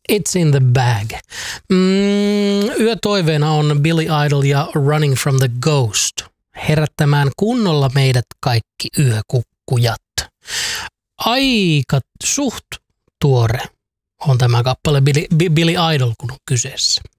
It's in the bag. Yötoiveena on Billy Idol ja Running from the Ghost. Herättämään kunnolla meidät kaikki yökukkujat. Aika suht tuore on tämä kappale Billy Idol, kun on kyseessä.